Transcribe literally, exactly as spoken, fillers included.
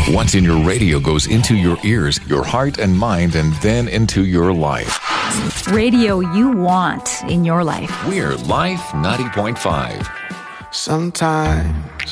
What's in your radio goes into your ears, your heart and mind, and then into your life. Radio you want in your life. We're Life ninety point five. Sometimes